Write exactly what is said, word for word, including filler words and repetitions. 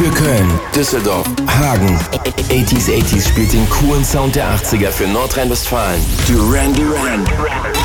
Für Köln, Düsseldorf, Hagen. achtziger achtziger spielt den coolen Sound der achtziger für Nordrhein-Westfalen. Duran Duran.